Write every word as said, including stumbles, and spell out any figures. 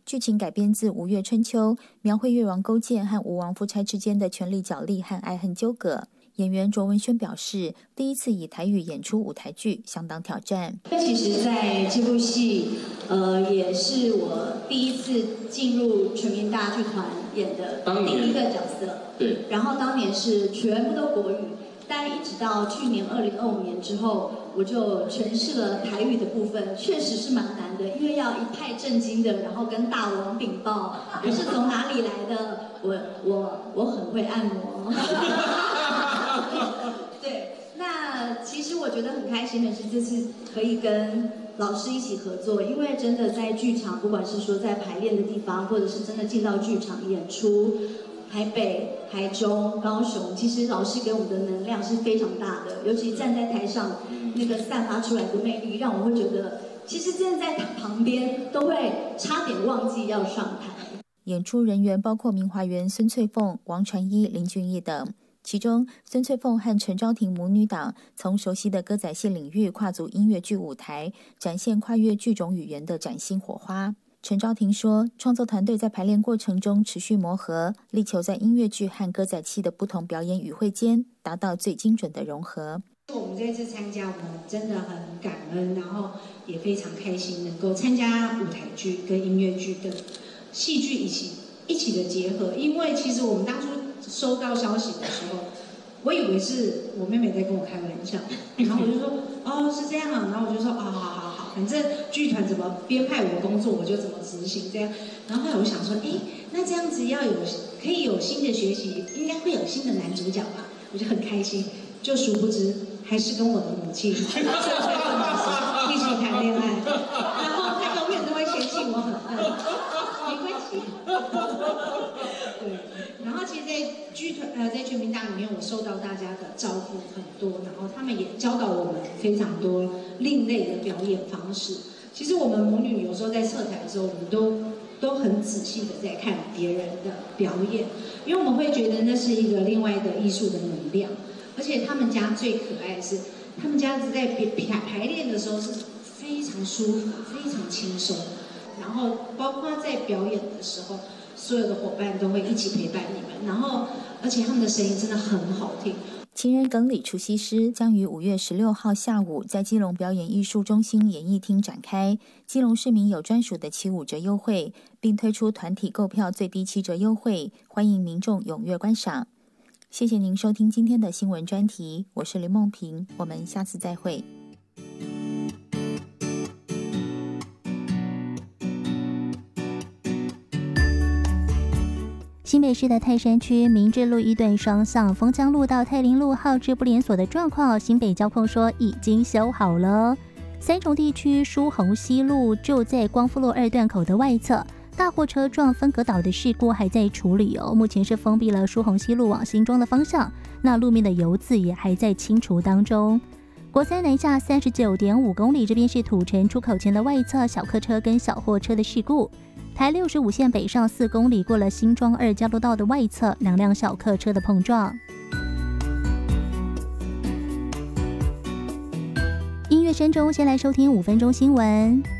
剧情改编自《吴越春秋》，描绘越王勾践和吴王夫差之间的权力角力和爱恨纠葛。演员卓文萱表示，第一次以台语演出舞台剧相当挑战。 其实在这部戏呃，也是我第一次进入全民大剧团演的第一个角色。 对。 然后当年是全部都国语，但一直到去年二零二五年之后，我就诠释了台语的部分，确实是蛮难的，因为要一派正经的，然后跟大王禀报我是从哪里来的，我我我很会按摩。对，那其实我觉得很开心的是，这次可以跟老师一起合作，因为真的在剧场，不管是说在排练的地方，或者是真的进到剧场演出，台北、台中、高雄，其实老师给我们的能量是非常大的，尤其站在台上那个散发出来的魅力，让我会觉得，其实站在旁边都会差点忘记要上台。 演出人员包括明华园孙翠凤、王传一、林俊逸等。其中，孙翠凤和陈昭婷母女档从熟悉的歌仔戏领域跨足音乐剧舞台，展现跨越剧种语言的崭新火花。陈昭婷说，创作团队在排练过程中持续磨合，力求在音乐剧和歌仔戏的不同表演语汇间达到最精准的融合。 我们这次参加，我们真的很感恩，然后也非常开心能够参加舞台剧跟音乐剧的戏剧一起一起的结合。因为其实我们当初收到消息的时候，我以为是我妹妹在跟我开玩笑，然后我就说哦是这样啊，然后我就说啊、哦、好好好，反正剧团怎么编派我工作我就怎么执行这样。然后后来我想说，哎，那这样子要有可以有新的学习，应该会有新的男主角吧，我就很开心。就殊不知还是跟我的母亲孙翠凤老师一起谈恋爱，然后她永远都会嫌弃我很笨，没关系。对，然后其实在剧团呃在全民大里面，我受到大家的照顾很多，然后他们也教导我们非常多另类的表演方式。其实我们母女有时候在侧台的时候，我们都都很仔细的在看别人的表演，因为我们会觉得那是一个另外一个艺术的能量。而且他们家最可爱的是，他们家在排排练的时候是非常舒服、非常轻松，然后包括在表演的时候，所有的伙伴都会一起陪伴你们，然后而且他们的声音真的很好听。 情人哽里除夕诗将于五月十六号下午在基隆表演艺术中心演艺厅展开，基隆市民有专属的七五折优惠，并推出团体购票最低七折优惠，欢迎民众踊跃观赏。谢谢您收听今天的新闻专题，我是林梦萍，我们下次再会。 新北市的泰山区明志路一段双向丰江路到泰林路号志不连锁的状况，新北交控说已经修好了。三重地区疏洪西路就在光复路二段口的外侧，大货车撞分隔岛的事故还在处理哦，目前是封闭了疏洪西路往新庄的方向，那路面的油渍也还在清除当中。国三南下 三十九点五公里，这边是土城出口前的外侧小客车跟小货车的事故。台六十五线北上四公里，过了新庄二交流道的外侧，两辆小客车的碰撞。音乐声中，先来收听五分钟新闻。